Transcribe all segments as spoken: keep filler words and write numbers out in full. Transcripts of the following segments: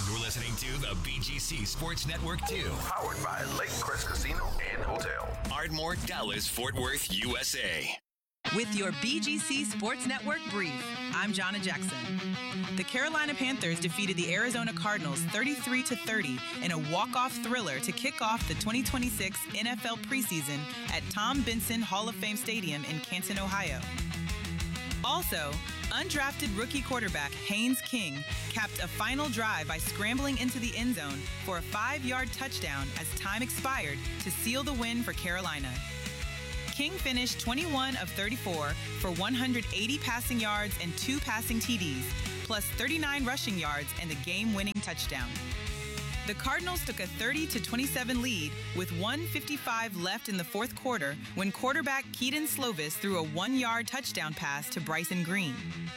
You're listening to the B G C Sports Network two. Powered by Lake Crest Casino and Hotel. Ardmore, Dallas, Fort Worth, U S A. With your B G C Sports Network brief, I'm Jonna Jackson. The Carolina Panthers defeated the Arizona Cardinals thirty-three to thirty in a walk-off thriller to kick off the twenty twenty-six N F L preseason at Tom Benson Hall of Fame Stadium in Canton, Ohio. Also, undrafted rookie quarterback Haynes King capped a final drive by scrambling into the end zone for a five-yard touchdown as time expired to seal the win for Carolina. King finished twenty-one of thirty-four for one hundred eighty passing yards and two passing T Ds, plus thirty-nine rushing yards and the game-winning touchdown. The Cardinals took a thirty to twenty-seven lead with one fifty-five left in the fourth quarter when quarterback Keaton Slovis threw a one-yard touchdown pass to Bryson Green.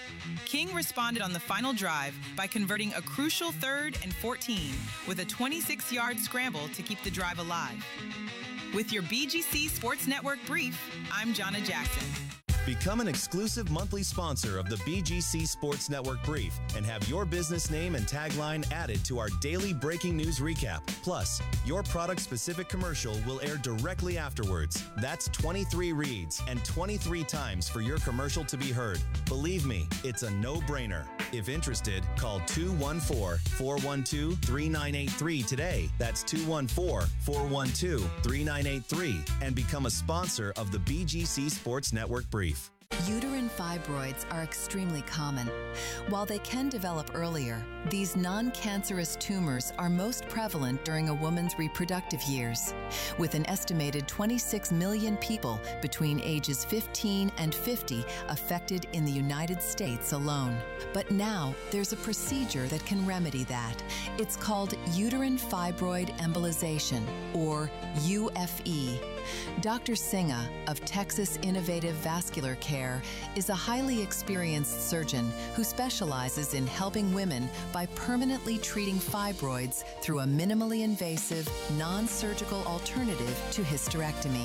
King responded on the final drive by converting a crucial third and fourteen with a twenty-six-yard scramble to keep the drive alive. With your B G C Sports Network brief, I'm Jonna Jackson. Become an exclusive monthly sponsor of the B G C Sports Network Brief and have your business name and tagline added to our daily breaking news recap. Plus, your product-specific commercial will air directly afterwards. That's twenty-three reads and twenty-three times for your commercial to be heard. Believe me, it's a no-brainer. If interested, call two one four, four one two, three nine eight three today. That's two one four, four one two, three nine eight three and become a sponsor of the B G C Sports Network Brief. Uterine fibroids are extremely common. While they can develop earlier, these non-cancerous tumors are most prevalent during a woman's reproductive years, with an estimated twenty-six million people between ages fifteen and fifty affected in the United States alone. But now, there's a procedure that can remedy that. It's called uterine fibroid embolization, or U F E. Doctor Sinha of Texas Innovative Vascular Care is a highly experienced surgeon who specializes in helping women by permanently treating fibroids through a minimally invasive, non-surgical alternative to hysterectomy.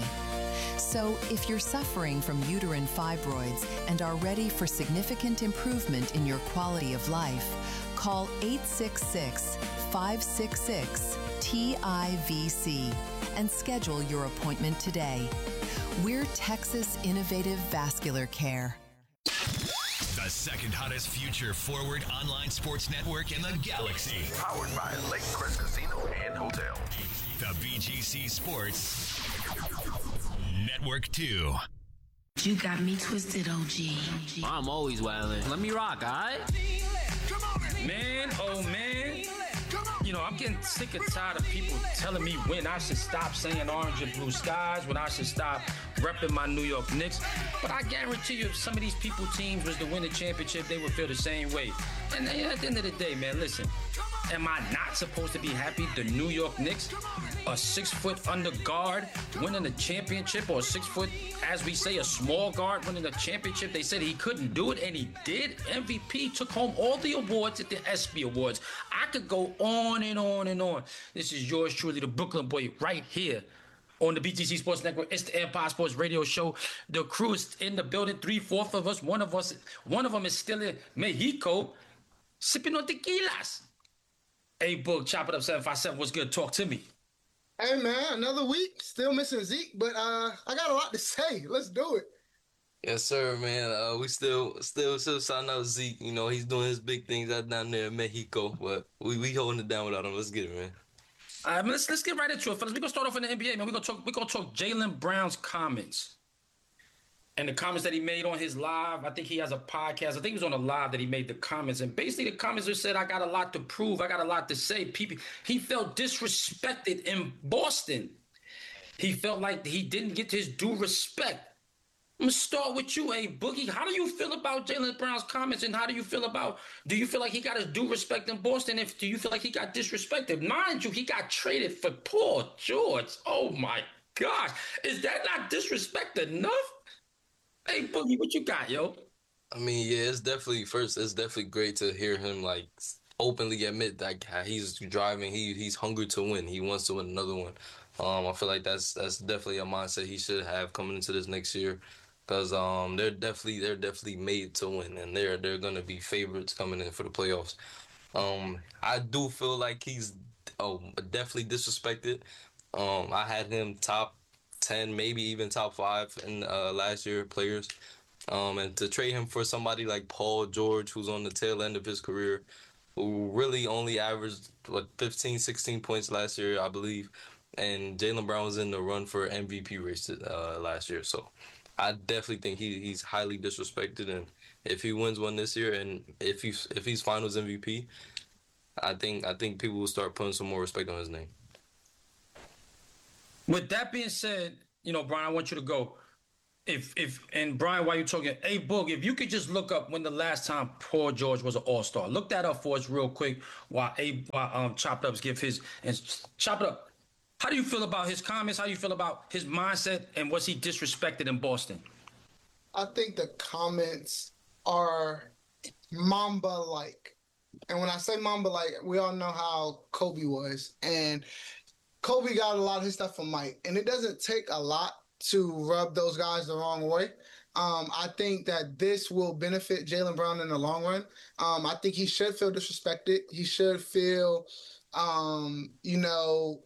So, if you're suffering from uterine fibroids and are ready for significant improvement in your quality of life, call eight six six, five six six, T I V C and schedule your appointment today. We're Texas Innovative Vascular Care. The second hottest future forward online sports network in the galaxy. Powered by Lake Crest Casino and Hotel. The B G C Sports Network two. You got me twisted, O G. I'm always wildin'. Let me rock, all right? Man, oh man. You know, I'm getting sick and tired of people telling me when I should stop saying orange and blue skies, when I should stop repping my New York Knicks. But I guarantee you, if some of these people teams was to win the championship, they would feel the same way. And at the end of the day, man, listen, am I not supposed to be happy the New York Knicks, a six-foot under guard winning the championship, or a six-foot, as we say, a small guard winning the championship? They said he couldn't do it, and he did. M V P, took home all the awards at the ESPY Awards. I could go on and on and on. This is yours truly, the Brooklyn boy, right here on the B G C Sports Network. It's the Empire Sports Radio Show. The crew is in the building. Three-fourths of us. One of us, one of them is still in Mexico, sipping on tequilas. Hey, Book, chop it up, seven five seven. What's good? Talk to me. Hey, man, another week. Still missing Zeke, but uh, I got a lot to say. Let's do it. Yes, sir, man. Uh, we still, still, still signing out Zeke. You know, he's doing his big things out down there in Mexico, but we we holding it down without him. Let's get it, man. All right, let's let's get right into it, fellas. We're gonna start off in the N B A, man. We're gonna talk. We're gonna talk Jaylen Brown's comments and the comments that he made on his live. I think he has a podcast. I think it was on a live that he made the comments, and basically the comments just said, "I got a lot to prove. I got a lot to say." People, he felt disrespected in Boston. He felt like he didn't get his due respect. I'm going to start with you, A Boogie. How do you feel about Jaylen Brown's comments, and how do you feel about, do you feel like he got his due respect in Boston? If do you feel like he got disrespected? Mind you, he got traded for Paul George. Oh, my gosh. Is that not disrespect enough? Hey, Boogie, what you got, yo? I mean, yeah, it's definitely, first, it's definitely great to hear him, like, openly admit that he's driving, he he's hungry to win. He wants to win another one. Um, I feel like that's that's definitely a mindset he should have coming into this next year. Because um, they're definitely they're definitely made to win, and they're they're gonna be favorites coming in for the playoffs. Um, I do feel like he's oh, definitely disrespected. Um, I had him top ten, maybe even top five in uh, last year players. Um, and to trade him for somebody like Paul George, who's on the tail end of his career, who really only averaged, what, fifteen, sixteen points last year, I believe. And Jaylen Brown was in the run for M V P race uh, last year. So I definitely think he he's highly disrespected. And if he wins one this year, and if he's if he's Finals M V P, I think I think people will start putting some more respect on his name. With that being said, you know, Brian, I want you to go. If if and Brian, while you're talking, hey Boog, if you could just look up when the last time Paul George was an All-Star, look that up for us real quick while a while um Chop It Ups give his and Chop It Up. How do you feel about his comments? How do you feel about his mindset, and was he disrespected in Boston? I think the comments are Mamba-like. And when I say Mamba-like, we all know how Kobe was. And Kobe got a lot of his stuff from Mike. And it doesn't take a lot to rub those guys the wrong way. Um, I think that this will benefit Jaylen Brown in the long run. Um, I think he should feel disrespected. He should feel, um, you know,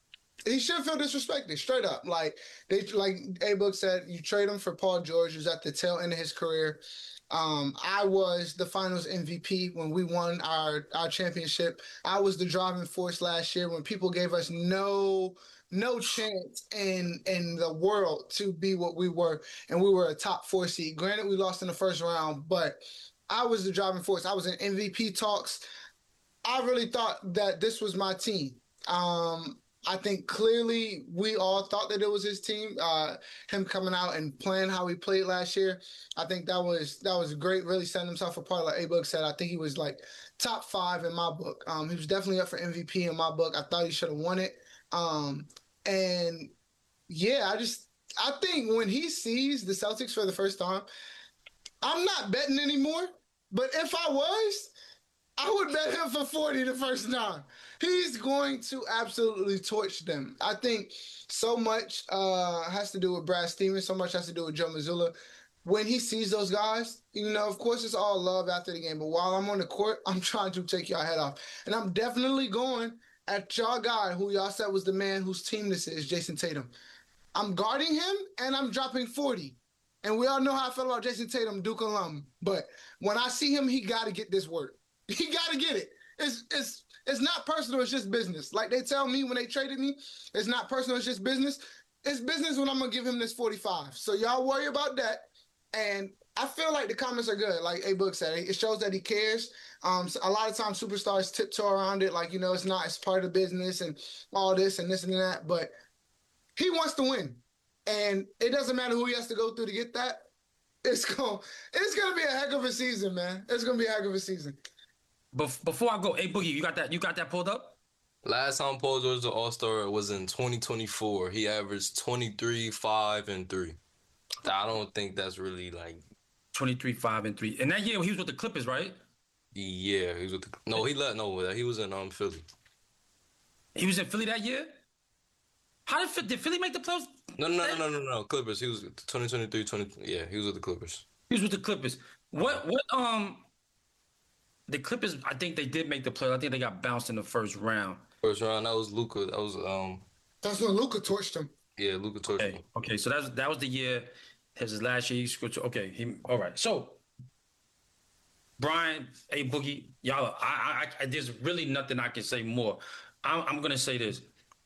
he should feel disrespected, straight up. Like they, like A-Book said, you trade him for Paul George, who's at the tail end of his career. Um, I was the Finals M V P when we won our, our championship. I was the driving force last year when people gave us no no chance in in the world to be what we were, and we were a top four seed. Granted, we lost in the first round, but I was the driving force. I was in M V P talks. I really thought that this was my team. Um, I think clearly we all thought that it was his team. Uh, him coming out and playing how he played last year, I think that was that was great. Really setting himself apart. Like A-Book said, I think he was like top five in my book. Um, he was definitely up for M V P in my book. I thought he should have won it. Um, and yeah, I just I think when he sees the Celtics for the first time, I'm not betting anymore. But if I was, I would bet him for forty the first time. He's going to absolutely torch them. I think so much uh, has to do with Brad Stevens. So much has to do with Joe Mazzulla. When he sees those guys, you know, of course, it's all love after the game. But while I'm on the court, I'm trying to take your head off. And I'm definitely going at y'all guy who y'all said was the man whose team this is, Jason Tatum. I'm guarding him, and I'm dropping forty. And we all know how I feel about Jason Tatum, Duke alum. But when I see him, he got to get this work. He got to get it. It's it's it's not personal. It's just business. Like they tell me when they traded me, it's not personal. It's just business. It's business when I'm going to give him this forty-five. So y'all worry about that. And I feel like the comments are good. Like A-Book said, it shows that he cares. Um, so a lot of times superstars tiptoe around it. Like, you know, it's not, it's part of the business and all this and this and that. But he wants to win. And it doesn't matter who he has to go through to get that. It's going it's gonna be a heck of a season, man. It's going to be a heck of a season. But before I go, hey Boogie, you got that? You got that pulled up? Last time Paul George was an All-Star was in twenty twenty-four. He averaged twenty-three, five, and three. I don't think that's really like twenty-three, five, and three. And that year he was with the Clippers, right? Yeah, he was with the no. He let no. He was in um Philly. He was in Philly that year. How did did Philly make the playoffs? No, no, no, no, no, no. Clippers. He was twenty twenty-three, twenty. Yeah, he was with the Clippers. He was with the Clippers. What? What? Um. The Clippers, I think they did make the playoffs. I think they got bounced in the first round. First round, that was Luka. That was um. That's when Luka torched him. Yeah, Luka torched okay. him. Okay, so that's that was the year. His last year. He scored. Okay, he. All right. So, Brian, A Boogie, y'all. I, I, I. There's really nothing I can say more. I'm, I'm gonna say this.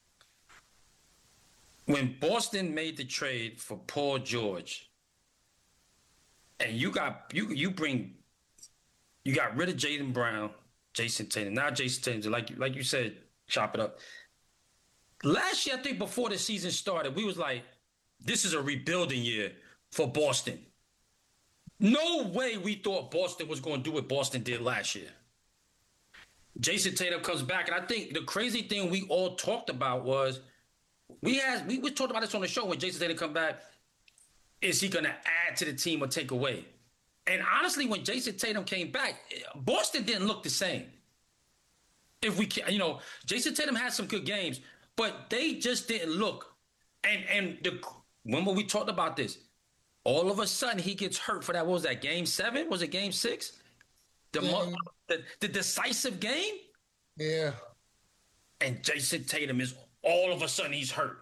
When Boston made the trade for Paul George, and you got you you bring. You got rid of Jaylen Brown, Jason Tatum. Now Jason Tatum, like, like you said, chop it up. Last year, I think before the season started, we was like, this is a rebuilding year for Boston. No way we thought Boston was going to do what Boston did last year. Jason Tatum comes back, and I think the crazy thing we all talked about was, we had we, we talked about this on the show when Jason Tatum come back, is he going to add to the team or take away? And honestly, when Jason Tatum came back, Boston didn't look the same. If we can, you know, Jason Tatum had some good games, but they just didn't look. And and the remember we talked about this. All of a sudden, he gets hurt for that. What was that? Game seven? Was it game six? The, game, mo- the, the decisive game. Yeah. And Jason Tatum is all of a sudden he's hurt.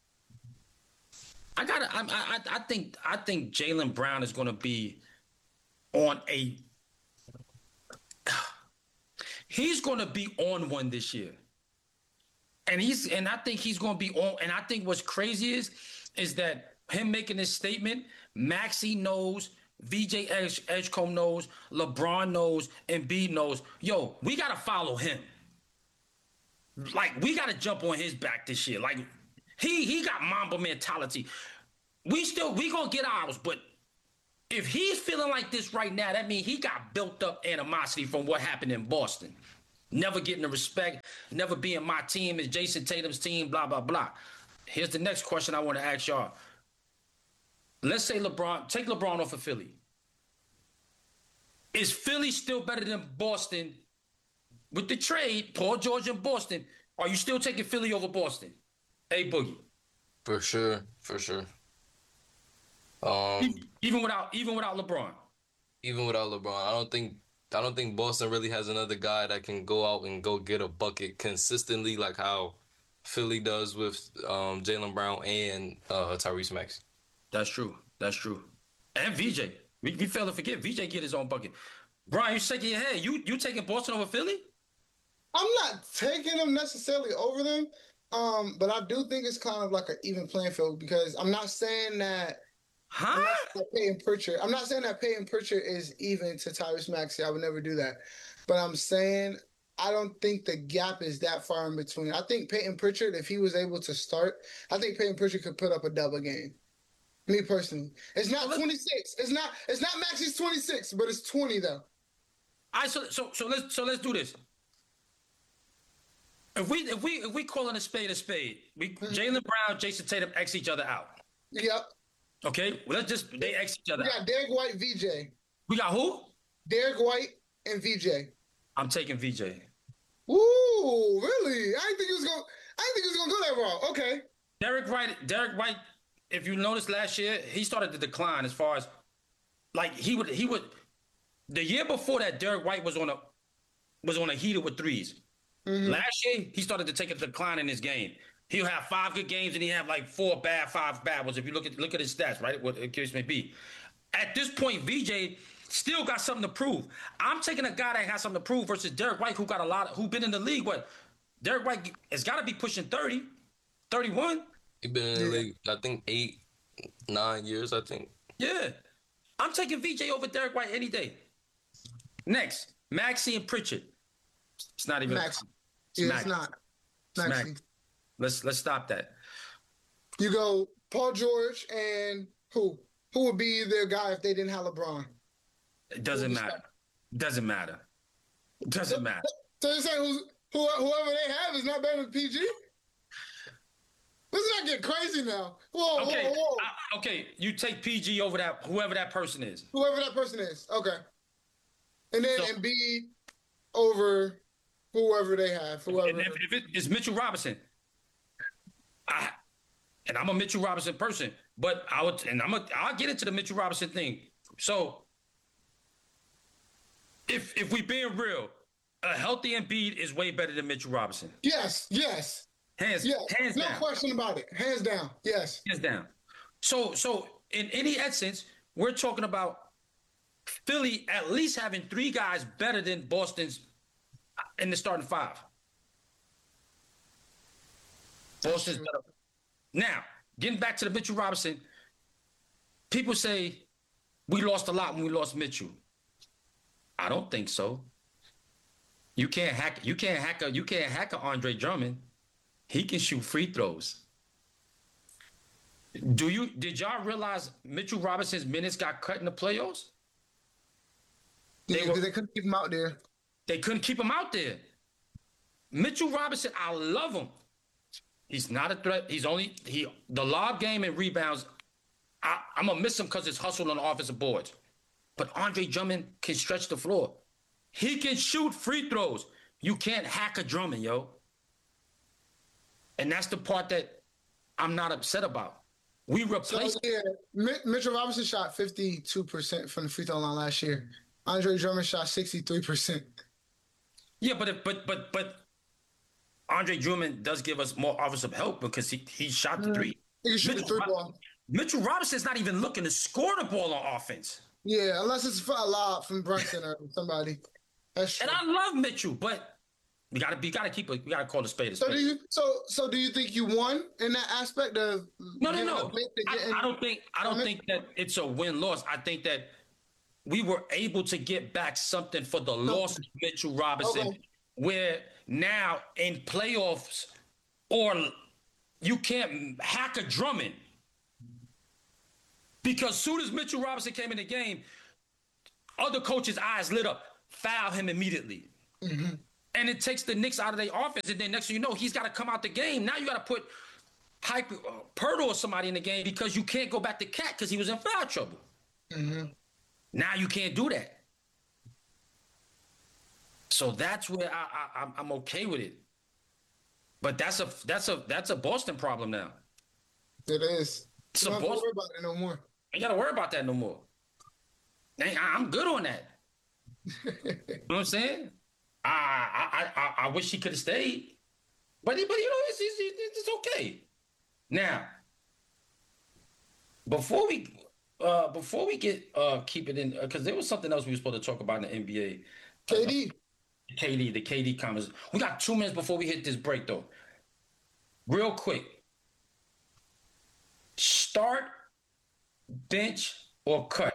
I gotta. I. I. I think. I think Jaylen Brown is going to be on a. He's going to be on one this year, and he's. And I think he's going to be on. And I think what's crazy is, is that him making this statement. Maxey knows. V J Edge, Edgecombe knows. LeBron knows. Embiid knows. Yo, we gotta follow him. Like we gotta jump on his back this year. Like. He he got Mamba mentality. We still we gonna get ours, but if he's feeling like this right now, that means he got built up animosity from what happened in Boston. Never getting the respect, never being my team, is Jason Tatum's team, blah blah blah. Here's the next question I want to ask y'all. Let's say LeBron, take LeBron off of Philly. Is Philly still better than Boston with the trade? Paul George and Boston. Are you still taking Philly over Boston? Hey, Boogie. For sure, for sure. Um, even without even without LeBron. Even without LeBron, I don't think I don't think Boston really has another guy that can go out and go get a bucket consistently like how Philly does with um, Jaylen Brown and uh, Tyrese Maxey. That's true. That's true. And V J. We, we fail to forget V J get his own bucket. Brian, you shaking your head. You you taking Boston over Philly? I'm not taking them necessarily over them. Um, but I do think it's kind of like an even playing field because I'm not saying that. Huh? I'm not saying that Peyton Pritchard. I'm not saying that Peyton Pritchard is even to Tyrese Maxey. I would never do that. But I'm saying I don't think the gap is that far in between. I think Peyton Pritchard, if he was able to start, I think Peyton Pritchard could put up a double game. Me personally, it's not twenty-six. It's not. It's not Maxey's twenty-six, but it's twenty though. All right, so so so let's so let's do this. If we if we if we calling a spade a spade, we mm-hmm. Jaylen Brown, Jason Tatum X each other out. Yep. Okay, well, let's just they X each other we out. We got Derek White, V J. We got who? Derek White and V J. I'm taking V J. Ooh, really? I didn't think he was going. I didn't think he was going to go that wrong. Okay. Derek White. Derek White. If you noticed last year, he started to decline as far as like he would he would. The year before that, Derek White was on a was on a heater with threes. Mm-hmm. Last year, he started to take a decline in his game. He'll have five good games and he have like four bad, five bad ones. If you look at look at his stats, right? What the case may be. At this point, V J still got something to prove. I'm taking a guy that has something to prove versus Derek White, who got a lot, of, who been in the league. What? Derek White has got to be pushing thirty, thirty-one. He been in the league, I think eight, nine years. I think. Yeah, I'm taking V J over Derek White any day. Next, Maxey and Pritchard. It's not even. Maxey. Yeah, Maxey. It's not. Maxey. Maxey. Let's let's stop that. You go Paul George and who? Who would be their guy if they didn't have LeBron? It doesn't matter. Doesn't matter. Doesn't matter. So you're saying who's, who, whoever they have is not better than P G? Let's not get crazy now. Whoa, okay, whoa, whoa. I, okay, you take P G over that, whoever that person is. Whoever that person is. Okay. And then so, Embiid over whoever they have. Whoever. If, if it is Mitchell Robinson, I, and I'm a Mitchell Robinson person, but I would, and I'm a, I'll get into the Mitchell Robinson thing. So, if if we being real, a healthy Embiid is way better than Mitchell Robinson. Yes, yes, hands, yes. hands no down. No question about it. Hands down. Yes, hands down. So, so in any essence, we're talking about Philly at least having three guys better than Boston's in the starting five. Boston's better. Now, getting back to the Mitchell Robinson, people say we lost a lot when we lost Mitchell. I don't think so. You can't hack. You can't hack a. You can't hack a Andre Drummond. He can shoot free throws. Do you? Did y'all realize Mitchell Robinson's minutes got cut in the playoffs? They, yeah, were, they couldn't keep him out there. They couldn't keep him out there. Mitchell Robinson, I love him. He's not a threat. He's only he the lob game and rebounds. I, I'm gonna miss him because it's hustle on the offensive boards. But Andre Drummond can stretch the floor. He can shoot free throws. You can't hack a Drummond, yo. And that's the part that I'm not upset about. We replaced. So, yeah, Mitchell Robinson shot fifty-two percent from the free throw line last year. Andre Drummond shot sixty-three percent. Yeah, but if, but but but Andre Drummond does give us more offensive help because he he shot the three. He can shoot the three ball. Mitchell Robinson's not even looking to score the ball on offense. Yeah, unless it's for a lob from Brunson or somebody. That's true. And I love Mitchell, but we gotta be gotta keep it. We gotta call the spade a spade. So do you? So so do you think you won in that aspect of? No, no, no. I, I don't think I don't think that it's a win loss. I think that we were able to get back something for the loss of Mitchell Robinson, okay. Where now in playoffs, or you can't hack a Drummond. Because as soon as Mitchell Robinson came in the game, other coaches' eyes lit up. Foul him immediately. Mm-hmm. And it takes the Knicks out of their offense. And then next thing you know, he's got to come out the game. Now you got to put Hype, uh, Pirtle or somebody in the game because you can't go back to Cat because he was in foul trouble. Mm-hmm. Now you can't do that. So that's where I, I, I'm okay with it. But that's a that's a that's a Boston problem now. It is. It's you a don't have Boston. to worry about it no more. Ain't got to worry about that no more. I'm good on that. You know what I'm saying? I I I, I wish he could have stayed, but but you know it's, it's it's okay. Now, before we uh before we get uh keep it in because uh, there was something else we were supposed to talk about in the N B A. K D, uh, K D, the K D comments. We got two minutes before we hit this break though. Real quick, start, bench, or cut.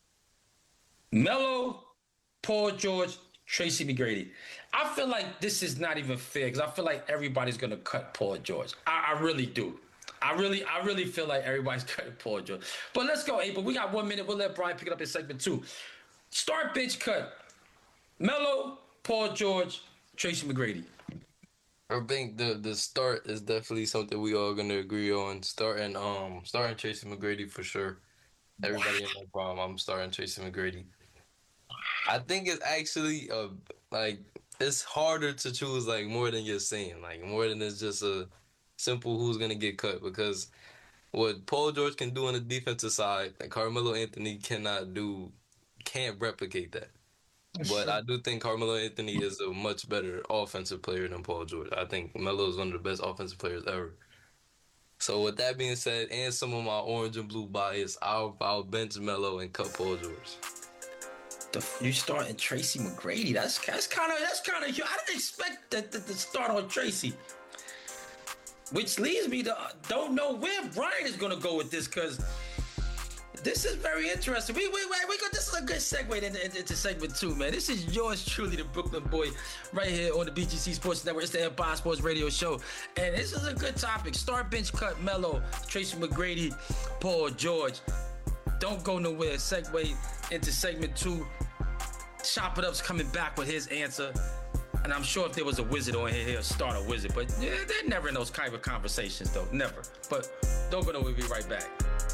Melo, Paul George, Tracy McGrady. I feel like this is not even fair because I feel like everybody's gonna cut Paul George. I, I really do. I really, I really feel like everybody's cutting Paul George. But let's go, April. We got one minute. We'll let Brian pick it up in segment two. Start, bench, cut. Melo, Paul George, Tracy McGrady. I think the the start is definitely something we all gonna agree on. Starting um starting Tracy McGrady for sure. Everybody in no problem. I'm starting Tracy McGrady. I think it's actually uh like it's harder to choose like more than you're saying, like more than it's just a simple who's gonna get cut because what Paul George can do on the defensive side, and Carmelo Anthony cannot do, can't replicate that. But I do think Carmelo Anthony is a much better offensive player than Paul George. I think Melo is one of the best offensive players ever. So with that being said, and some of my orange and blue bias, I'll I'll bench Melo and cut Paul George. The, you starting Tracy McGrady? That's that's kind of that's kind of. I didn't expect that to start on Tracy. Which leads me to uh, don't know where Brian is gonna go with this because this is very interesting. We we we, we got this is a good segue into, into segment two, man. This is yours truly, the Brooklyn boy, right here on the B G C Sports Network. It's the Empire Sports Radio Show, and this is a good topic. Start, bench, cut, Melo, Tracy McGrady, Paul George. Don't go nowhere. Segue into segment two. Chop It Up's coming back with his answer. And I'm sure if there was a wizard on here, he'll start a wizard. But yeah, they're never in those kind of conversations, though. Never. But don't go nowhere. We'll be right back.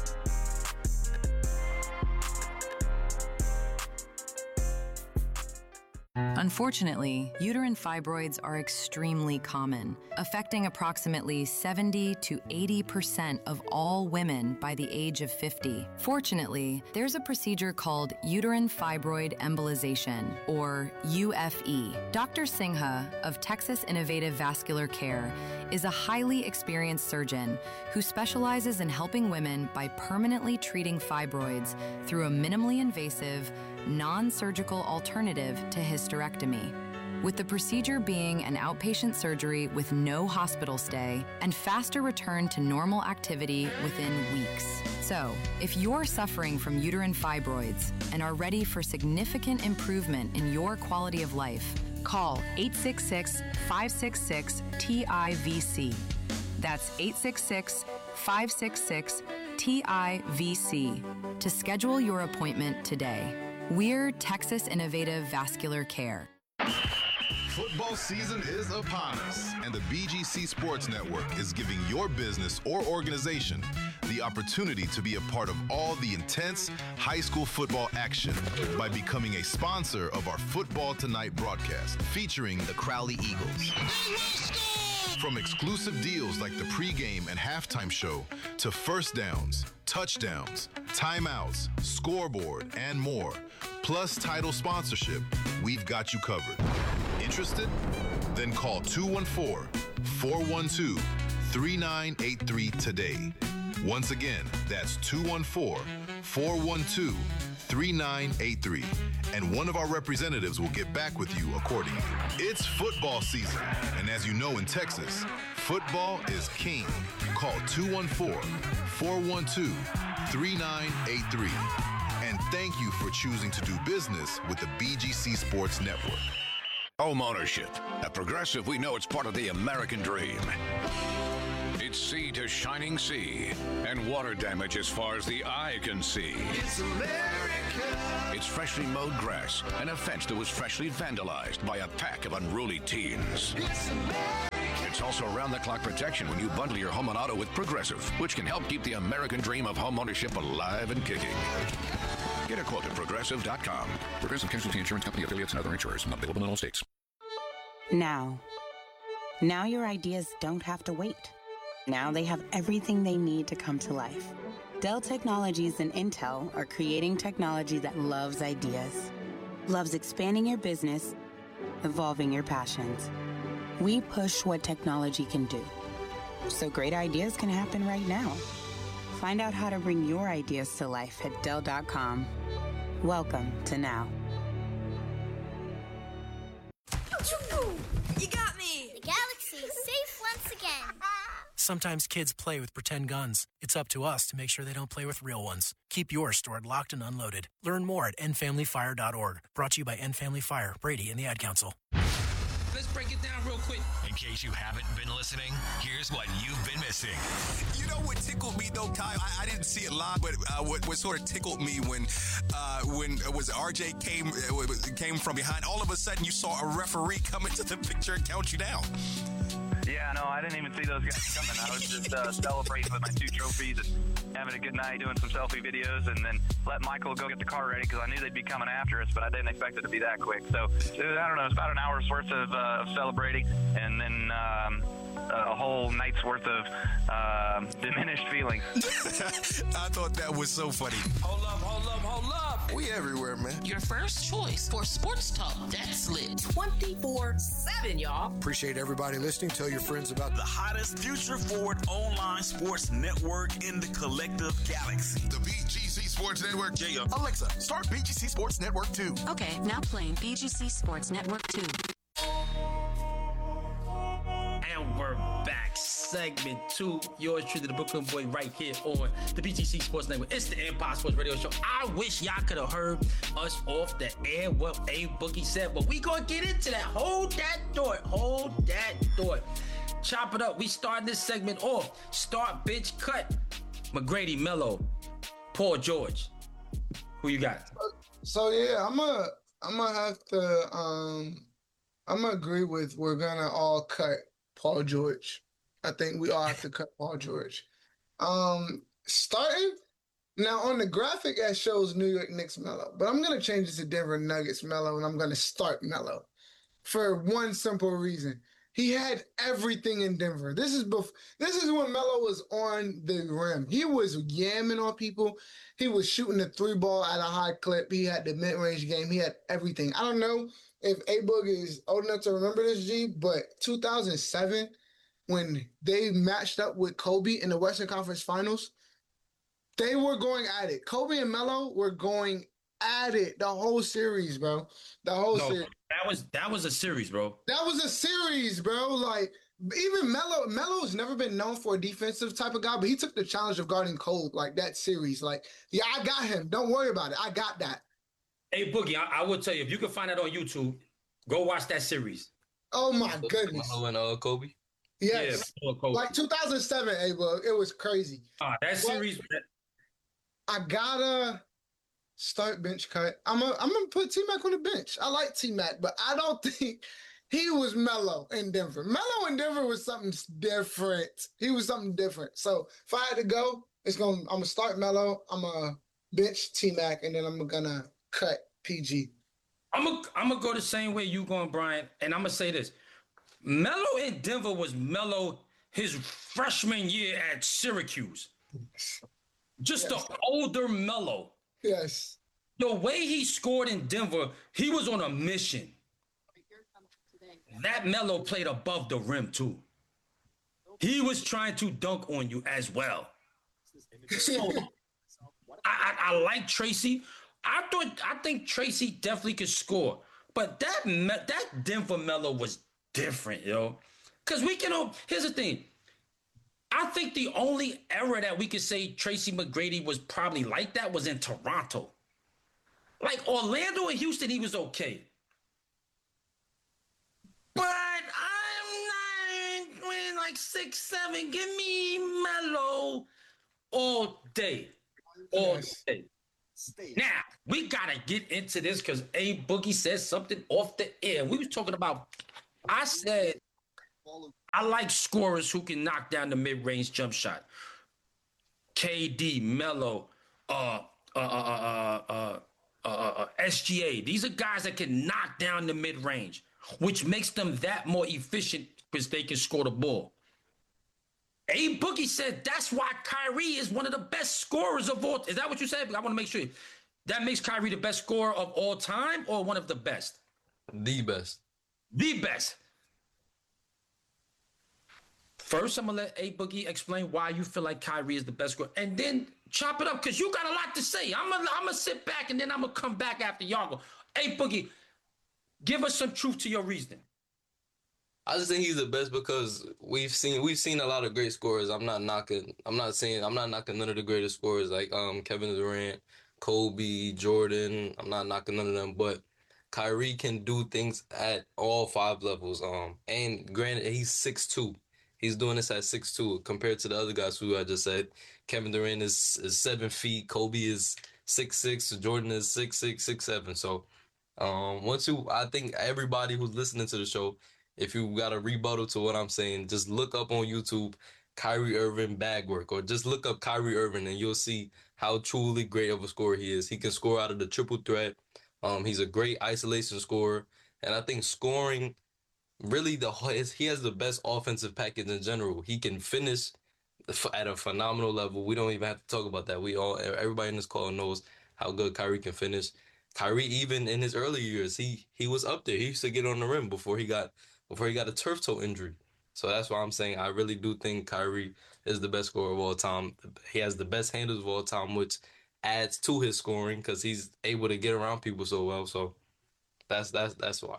Unfortunately, uterine fibroids are extremely common, affecting approximately seventy to eighty percent of all women by the age of fifty. Fortunately, there's a procedure called uterine fibroid embolization, or U F E. Doctor Singha of Texas Innovative Vascular Care is a highly experienced surgeon who specializes in helping women by permanently treating fibroids through a minimally invasive, non-surgical alternative to hysterectomy. With the procedure being an outpatient surgery with no hospital stay and faster return to normal activity within weeks. So, if you're suffering from uterine fibroids and are ready for significant improvement in your quality of life, call eight six six, five six six, T I V C. That's eight six six, five six six, T I V C to schedule your appointment today. We're Texas Innovative Vascular Care. Football season is upon us, and the B G C Sports Network is giving your business or organization the opportunity to be a part of all the intense high school football action by becoming a sponsor of our Football Tonight broadcast featuring the Crowley Eagles. From exclusive deals like the pregame and halftime show to first downs, touchdowns, timeouts, scoreboard, and more, plus title sponsorship, we've got you covered. Interested? Then call two one four, four one two, three nine eight three today. Once again, that's two one four, four one two, three nine eight three. And one of our representatives will get back with you accordingly. It's football season. And as you know in Texas, football is king. Call two one four, four one two, three nine eight three. And thank you for choosing to do business with the B G C Sports Network. Home ownership. At Progressive, we know it's part of the American dream. It's sea to shining sea and water damage as far as the eye can see. It's America. It's freshly mowed grass and a fence that was freshly vandalized by a pack of unruly teens. It's America. It's also around-the-clock protection when you bundle your home and auto with Progressive, which can help keep the American dream of home ownership alive and kicking. Get a quote at Progressive dot com. Progressive Casualty Insurance Company, affiliates, and other insurers. Not available in all states. Now. Now your ideas don't have to wait. Now they have everything they need to come to life. Dell Technologies and Intel are creating technology that loves ideas, loves expanding your business, evolving your passions. We push what technology can do, so great ideas can happen right now. Find out how to bring your ideas to life at Dell dot com. Welcome to Now. You got me! The galaxy is safe once again. Sometimes kids play with pretend guns. It's up to us to make sure they don't play with real ones. Keep yours stored locked and unloaded. Learn more at end family fire dot org. Brought to you by End Family Fire, Brady, and the Ad Council. Let's break it down real quick. In case you haven't been listening, here's what you've been missing. You know what tickled me though, Kyle? I, I didn't see it live, but uh, what, what sort of tickled me when uh, when it was R J came uh, came from behind. All of a sudden, you saw a referee come into the picture and count you down. Yeah, no, I didn't even see those guys coming. I was just uh, celebrating with my two trophies and having a good night, doing some selfie videos, and then let Michael go get the car ready because I knew they'd be coming after us, but I didn't expect it to be that quick. So, I don't know, it's about an hour's worth of, uh, of celebrating, and then um, a whole night's worth of uh, diminished feelings. I thought that was so funny. Hold up, hold up, hold up. We everywhere, man. Your first choice for sports talk that's lit twenty-four seven, y'all. Appreciate everybody listening. Tell your friends about the hottest future forward online sports network in the collective galaxy. The B G C Sports Network. Yeah. Alexa, start B G C Sports Network two. Okay, now playing B G C Sports Network two. And we're back. Segment two. Yours truly, the Brooklyn Boy, right here on the B G C Sports Network. It's the Empire Sports Radio Show. I wish y'all could have heard us off the air, what A Boogie said, but we gonna get into that. Hold that thought. Hold that thought. Chop it up. We start this segment off. Start, bitch, cut. McGrady, Mello, Paul George. Who you got? So yeah, I'm a, I'm gonna have to, um, I'm gonna agree with. We're gonna all cut Paul George. I think we all have to cut Paul George. Um, starting now on the graphic, that shows New York Knicks Mello, but I'm gonna change it to Denver Nuggets Mello, and I'm gonna start Mello for one simple reason. He had everything in Denver. This is bef- This is when Melo was on the rim. He was yamming on people. He was shooting the three ball at a high clip. He had the mid-range game. He had everything. I don't know if A-Boog is old enough to remember this, G, but two thousand seven, when they matched up with Kobe in the Western Conference Finals, they were going at it. Kobe and Melo were going at it the whole series, bro. The whole no, series. That was that was a series, bro. That was a series, bro. Like, even Melo, Melo's never been known for a defensive type of guy, but he took the challenge of guarding Cole, like that series. Like, yeah, I got him. Don't worry about it. I got that. Hey, Boogie, I, I will tell you, if you can find that on YouTube, go watch that series. Oh, my goodness. Melo and uh, Kobe? Yes. Yeah, Kobe. Like two thousand seven, A-Boog. It was crazy. Uh, that series. But I gotta start bench cut. I'm a, I'm gonna put T-Mac on the bench. I like T-Mac, but I don't think he was Melo in Denver. Melo in Denver was something different. He was something different. So if I had to go, it's gonna I'm gonna start Melo. I'm gonna bench T-Mac, and then I'm gonna cut P G. I'm gonna I'm gonna go the same way you going, Brian, and I'm gonna say this: Melo in Denver was Melo his freshman year at Syracuse. Just yes. The older Melo. Yes. The way he scored in Denver, he was on a mission. that Melo played above the rim too. He was trying to dunk on you as well. So I, I, I like Tracy. I thought I think Tracy definitely could score, but that that Denver Melo was different, yo. Because we can. Here's the thing. I think the only era that we could say Tracy McGrady was probably like that was in Toronto. Like Orlando and Houston, he was okay. But I'm not winning like six, seven. Give me Melo all day. All day. Now, we got to get into this because A Boogie said something off the air. We was talking about, I said, I like scorers who can knock down the mid-range jump shot. K D, Melo, uh, uh, uh, uh, uh, uh, uh, S G A. These are guys that can knock down the mid-range, which makes them that more efficient because they can score the ball. A Boogie said that's why Kyrie is one of the best scorers of all. Is that what you said? I want to make sure. That makes Kyrie the best scorer of all time or one of the best? The best. The best. First, I'm going to let A Boogie explain why you feel like Kyrie is the best scorer. And then chop it up because you got a lot to say. I'm going I'm to sit back and then I'm going to come back after y'all go. A Boogie, give us some truth to your reasoning. I just think he's the best because we've seen we've seen a lot of great scorers. I'm not knocking. I'm not saying I'm not knocking none of the greatest scorers like um Kevin Durant, Kobe, Jordan. I'm not knocking none of them, but Kyrie can do things at all five levels. Um, and granted, he's six two. He's doing this at six two compared to the other guys who I just said. Kevin Durant is, is seven feet. Kobe is six six. Jordan is six six, six seven. So um, once you, I think everybody who's listening to the show, if you got a rebuttal to what I'm saying, just look up on YouTube Kyrie Irving bag work, or just look up Kyrie Irving and you'll see how truly great of a scorer he is. He can score out of the triple threat. Um, he's a great isolation scorer. And I think scoring, really, the he has the best offensive package in general. He can finish at a phenomenal level. We don't even have to talk about that. We all, everybody in this call knows how good Kyrie can finish. Kyrie, even in his early years, he he was up there. He used to get on the rim before he got before he got a turf toe injury. So that's why I'm saying I really do think Kyrie is the best scorer of all time. He has the best handles of all time, which adds to his scoring because he's able to get around people so well. So that's that's that's why.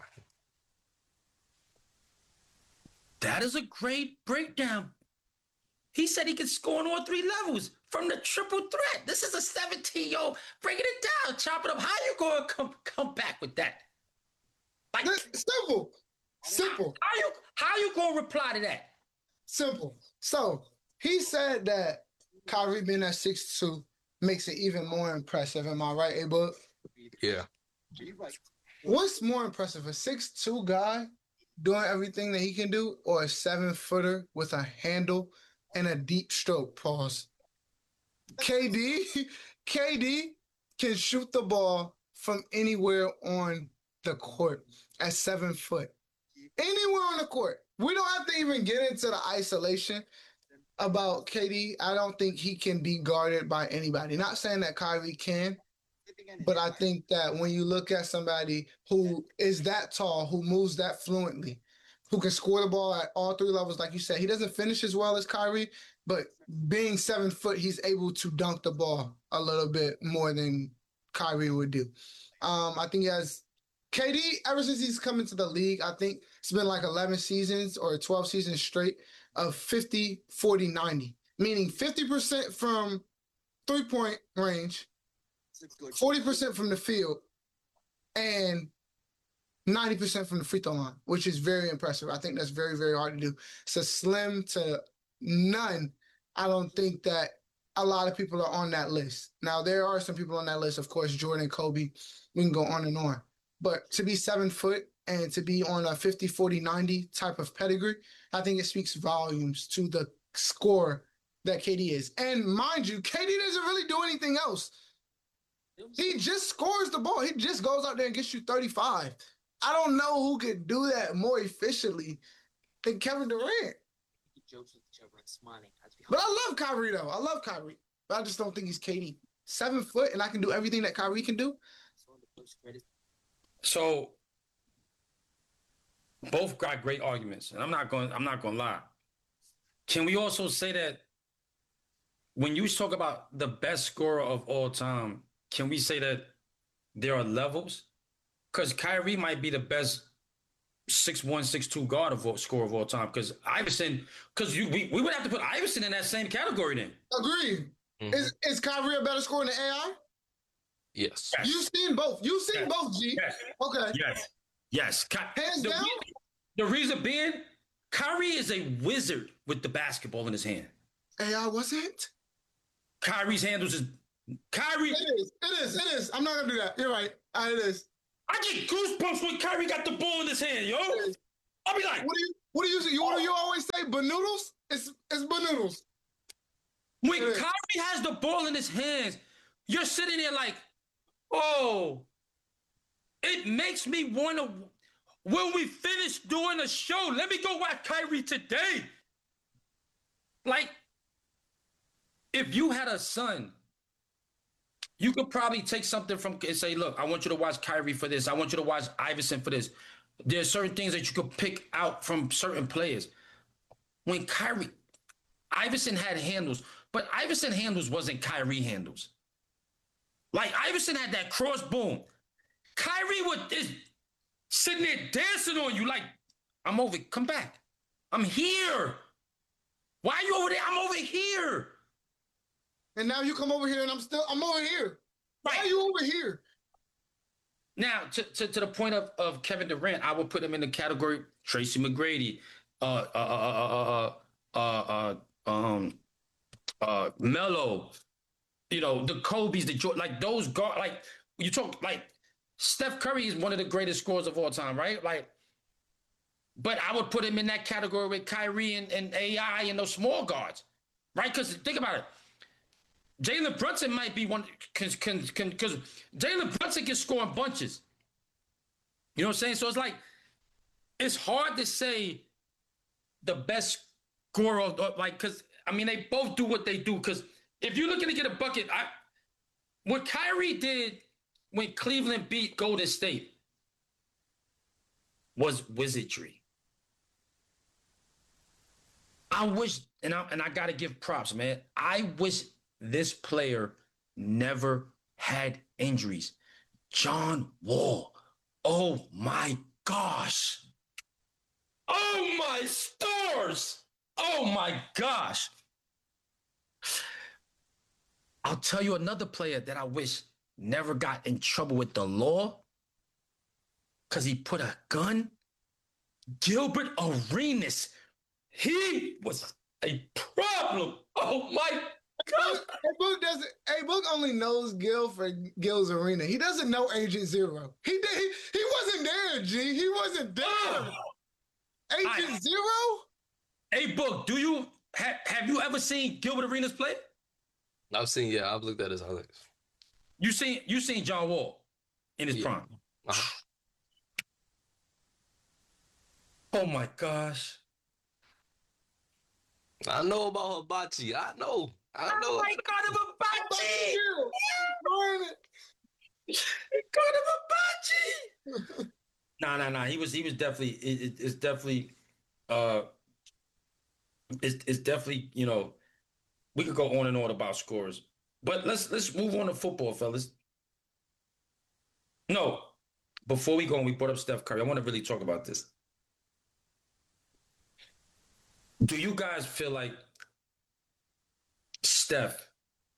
That is a great breakdown. He said he could score on all three levels from the triple threat. This is a seventeen-year-old breaking it down, chop it up. How you going to come come back with that? Like simple, simple. How you how you going to reply to that? Simple. So he said that Kyrie being at six two makes it even more impressive. Am I right, A-Book? Yeah. What's more impressive, a six two guy doing everything that he can do, or a seven-footer with a handle and a deep stroke? Pause. K D, K D can shoot the ball from anywhere on the court at seven foot. Anywhere on the court. We don't have to even get into the isolation about K D. I don't think he can be guarded by anybody. Not saying that Kyrie can, but I think that when you look at somebody who is that tall, who moves that fluently, who can score the ball at all three levels, like you said, he doesn't finish as well as Kyrie, but being seven foot, he's able to dunk the ball a little bit more than Kyrie would do. Um, I think he has K D, ever since he's come into the league, I think it's been like eleven seasons or twelve seasons straight of fifty, forty, ninety, meaning fifty percent from three-point range, forty percent from the field, and ninety percent from the free throw line, which is very impressive. I think that's very, very hard to do. So slim to none. I don't think that a lot of people are on that list. Now, there are some people on that list, of course, Jordan, Kobe, we can go on and on. But to be seven foot and to be on a fifty, forty, ninety type of pedigree, I think it speaks volumes to the score that K D is. And mind you, K D doesn't really do anything else. He just scores the ball. He just goes out there and gets you thirty-five. I don't know who could do that more efficiently than Kevin Durant. But I love Kyrie, though. I love Kyrie. But I just don't think he's K D. Seven foot, and I can do everything that Kyrie can do. So, Both got great arguments, and I'm not going. I'm not going to lie. Can we also say that when you talk about the best scorer of all time, can we say that there are levels? Because Kyrie might be the best six one, six two guard of all, scorer of all time. Because Iverson, because you we, we would have to put Iverson in that same category then. Agreed. Mm-hmm. Is is Kyrie a better scorer than A I? Yes. yes. You've seen both. You've seen yes. both, G. Yes. Okay. Yes. Yes. Hands the down. Reason, the reason being, Kyrie is a wizard with the basketball in his hand. A I wasn't. Kyrie's handles is Kyrie. It is. It is. It is. I'm not gonna do that. You're right. Uh, it is. I get goosebumps when Kyrie got the ball in his hand, yo. I'll be like, what do you? What do you? You what do you always say? Banoodles? It's it's banoodles. When Kyrie has the ball in his hands, you're sitting there like, oh. It makes me want to. When we finish doing the show, let me go watch Kyrie today. Like, if you had a son, you could probably take something from and say, look, I want you to watch Kyrie for this. I want you to watch Iverson for this. There's certain things that you could pick out from certain players. When Kyrie, Iverson had handles, but Iverson handles wasn't Kyrie handles. Like, Iverson had that cross boom. Kyrie would, is sitting there dancing on you like, I'm over, come back. I'm here. Why are you over there? I'm over here. And now you come over here and I'm still, I'm over here. Why are you over here? Now, to, to, to the point of, of Kevin Durant, I would put him in the category Tracy McGrady, uh, uh, uh, uh, uh, uh, uh, um, uh, Melo, you know, the Kobe's, the Jordan, like those guard, like you talk, like Steph Curry is one of the greatest scorers of all time, right? Like, but I would put him in that category with Kyrie and, and A I and those small guards, right? Because think about it. Jalen Brunson might be one, because Jalen Brunson can score in bunches. You know what I'm saying? So it's like, it's hard to say the best scorer, like, because, I mean, they both do what they do. Because if you're looking to get a bucket, I, what Kyrie did when Cleveland beat Golden State was wizardry. I wish, and I, and I got to give props, man. I wish this player never had injuries. John Wall. Oh, my gosh. Oh, my stars. Oh, my gosh. I'll tell you another player that I wish never got in trouble with the law because he put a gun. Gilbert Arenas. He was a problem. Oh, my God. Hey, Book doesn't. Hey, Book only knows Gil for Gil's Arena. He doesn't know Agent Zero. He did. He, he wasn't there, G. He wasn't there. Oh. Agent I, Zero. Hey, Book. Do you have have you ever seen Gilbert Arenas play? I've seen. Yeah, I've looked at his highlights. You seen you seen John Wall in his yeah. prime? Uh-huh. Oh my gosh. I know about Hibachi. I know. I know. Oh my God, Hibachi! God of Hibachi! Nah, nah, nah. He was, he was definitely. It, it, it's definitely. Uh, it's, it's definitely. You know, we could go on and on about scores, but let's let's move on to football, fellas. No, before we go, and we brought up Steph Curry. I want to really talk about this. Do you guys feel like Steph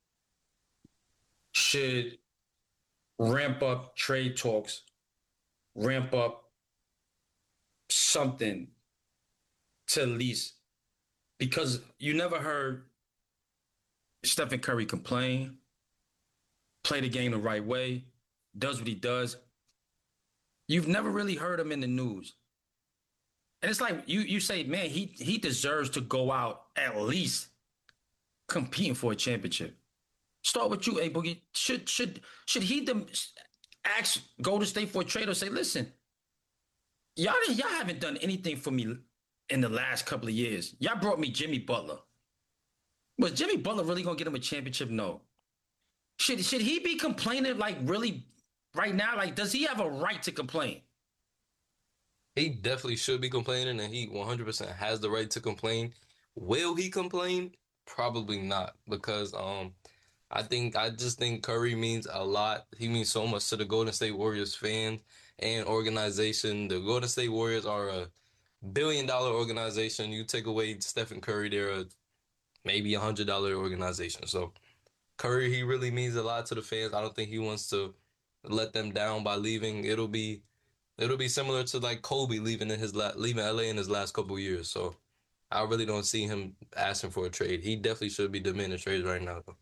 should ramp up trade talks, ramp up something to at least, because you never heard Stephen Curry complain, play the game the right way, does what he does. You've never really heard him in the news. And it's like you you say, man, he he deserves to go out at least competing for a championship. Start with you, A Boogie. Should should should he them ask Golden State for a trade or say, listen, y'all y'all haven't done anything for me in the last couple of years. Y'all brought me Jimmy Butler. Was Jimmy Butler really gonna get him a championship? No. Should should he be complaining like really right now? Like, does he have a right to complain? He definitely should be complaining, and he one hundred percent has the right to complain. Will he complain? Probably not, because um, I think I just think Curry means a lot. He means so much to the Golden State Warriors fans and organization. The Golden State Warriors are a billion dollar organization. You take away Stephen Curry, they're a maybe a hundred dollar organization. So Curry, he really means a lot to the fans. I don't think he wants to let them down by leaving. It'll be It'll be similar to like Kobe leaving in his la- leaving L A in his last couple of years. So I really don't see him asking for a trade. He definitely should be demanding trades right now, though.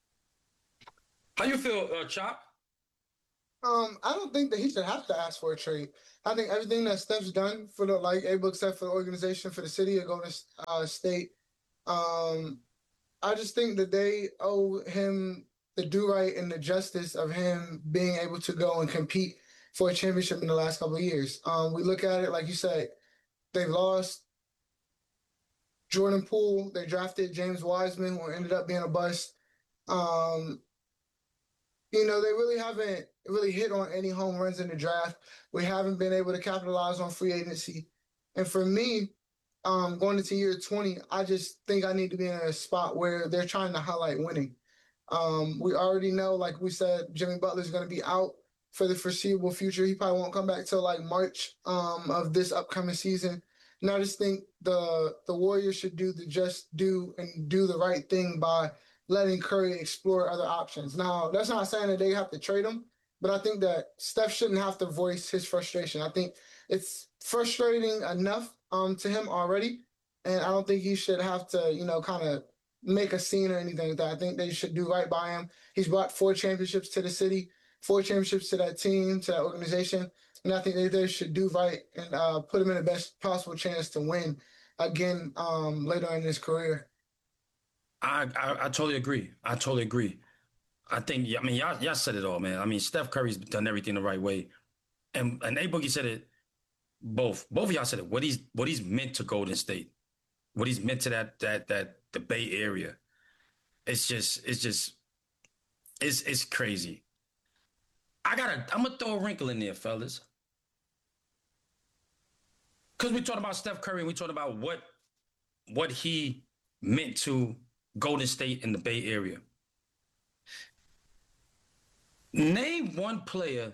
How you feel, uh, Chop? Um, I don't think that he should have to ask for a trade. I think everything that Steph's done for the like A-Book said for the organization, for the city of Golden uh, State, um, I just think that they owe him the due right and the justice of him being able to go and compete for a championship in the last couple of years. Um, we look at it, like you said, they lost Jordan Poole. They drafted James Wiseman, who ended up being a bust. Um, you know, they really haven't really hit on any home runs in the draft. We haven't been able to capitalize on free agency. And for me, um, going into year twenty, I just think I need to be in a spot where they're trying to highlight winning. Um, we already know, like we said, Jimmy Butler's going to be out for the foreseeable future. He probably won't come back till like March um, of this upcoming season. And I just think the the Warriors should do the just do and do the right thing by letting Curry explore other options. Now, that's not saying that they have to trade him, but I think that Steph shouldn't have to voice his frustration. I think it's frustrating enough um, to him already, and I don't think he should have to, you know, kind of make a scene or anything like that. I think they should do right by him. He's brought four championships to the city, four championships to that team, to that organization. And I think they, they should do right and uh, put him in the best possible chance to win again um, later in his career. I, I I totally agree. I totally agree. I think, I mean, y'all, y'all said it all, man. I mean, Steph Curry's done everything the right way. And and A-Boogie said it, both. Both of y'all said it. What he's what he's meant to Golden State. What he's meant to that that that the Bay Area. It's just, it's just, it's it's crazy. I gotta, I'm gonna throw a wrinkle in there, fellas. Because we talked about Steph Curry and we talked about what what he meant to Golden State in the Bay Area. Name one player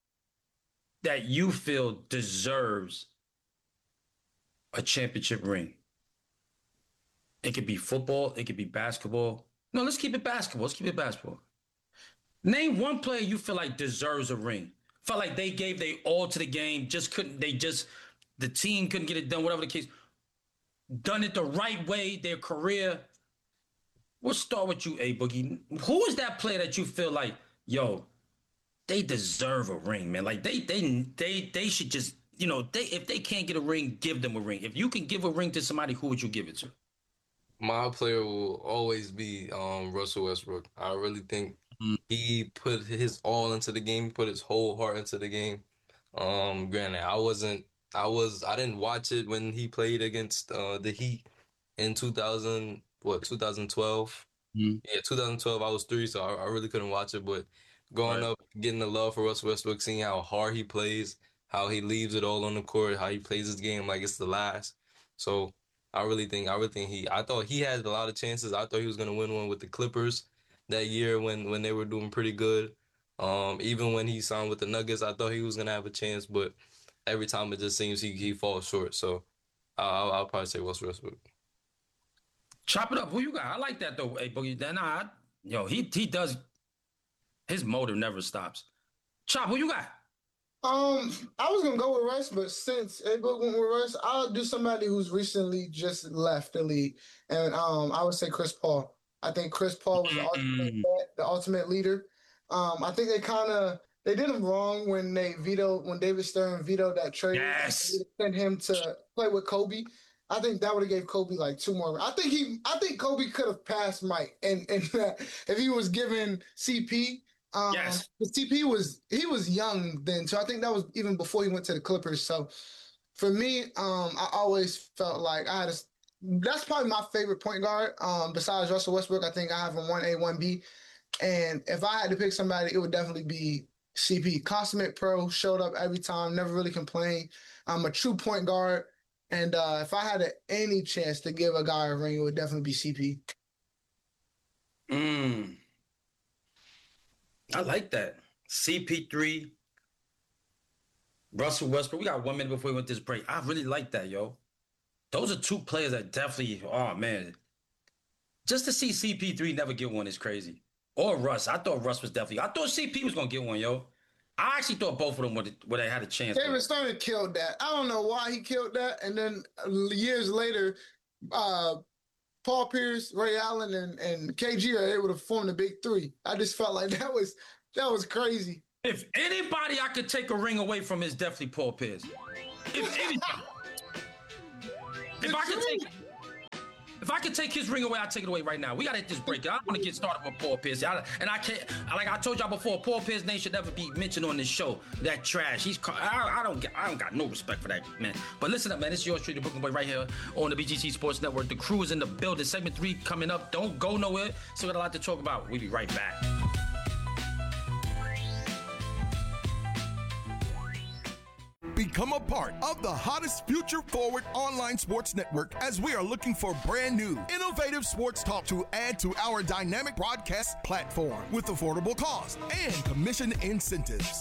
that you feel deserves a championship ring. It could be football, it could be basketball. No, let's keep it basketball. Let's keep it basketball. Name one player you feel like deserves a ring. Felt like they gave they all to the game, just couldn't, they just, the team couldn't get it done, whatever the case. Done it the right way, their career. We'll start with you, A-Boogie. Who is that player that you feel like, yo, they deserve a ring, man? Like, they they they they should just, you know, they if they can't get a ring, give them a ring. If you can give a ring to somebody, who would you give it to? My player will always be um, Russell Westbrook. I really think mm-hmm. he put his all into the game, put his whole heart into the game. Um, granted, I wasn't, I was, I didn't watch it when he played against uh, the Heat in two thousand, what, two thousand twelve? Mm-hmm. Yeah, two thousand twelve, I was three, so I, I really couldn't watch it. But growing right. up, getting the love for Russell Westbrook, seeing how hard he plays, how he leaves it all on the court, how he plays his game like it's the last. So I really think, I really think he, I thought he had a lot of chances. I thought he was going to win one with the Clippers that year when, when they were doing pretty good. Um, even when he signed with the Nuggets, I thought he was going to have a chance, but every time it just seems he, he falls short. So I'll, I'll probably say Russell Westbrook. Chop it up. Who you got? I like that though. Hey, Boogie. Then I, yo, he he does. His motive never stops. Chop. Who you got? Um, I was gonna go with Russ, but since A-Book went with Russ, I'll do somebody who's recently just left the league, and um, I would say Chris Paul. I think Chris Paul was the ultimate, the ultimate leader. Um, I think they kind of they did him wrong when they vetoed when David Stern vetoed that trade. Yes. Sent him to play with Kobe. I think that would have gave Kobe like two more. I think he, I think Kobe could have passed Mike, and and uh, if he was given C P, um, yes, C P was he was young then, so I think that was even before he went to the Clippers. So for me, um, I always felt like I had a. That's probably my favorite point guard. Um, besides Russell Westbrook, I think I have a one A, one B, and if I had to pick somebody, it would definitely be C P. Consummate pro, showed up every time, never really complained. I'm a true point guard. And uh, if I had a, any chance to give a guy a ring, it would definitely be C P. Mm. I like that. C P three, Russell Westbrook. We got one minute before we went this break. I really like that, yo. Those are two players that definitely, oh, man. Just to see C P three never get one is crazy. Or Russ. I thought Russ was definitely, I thought C P was going to get one, yo. I actually thought both of them would would have had a chance. David Stern killed that. I don't know why he killed that. And then years later, uh, Paul Pierce, Ray Allen, and, and K G are able to form the big three. I just felt like that was that was crazy. If anybody I could take a ring away from is definitely Paul Pierce. If anybody. if I could take If I could take his ring away, I'd take it away right now. We got to hit this break. I don't want to get started with Paul Pierce. I, and I can't, like I told y'all before, Paul Pierce's name should never be mentioned on this show. That trash. He's, I, I don't get, I don't got no respect for that, man. But listen up, man. It's yours truly, the Brooklyn Boy, right here on the B G C Sports Network. The crew is in the building. Segment three coming up. Don't go nowhere. So we got a lot to talk about. We'll be right back. Become a part of the hottest future-forward online sports network as we are looking for brand new, innovative sports talk to add to our dynamic broadcast platform with affordable cost and commission incentives.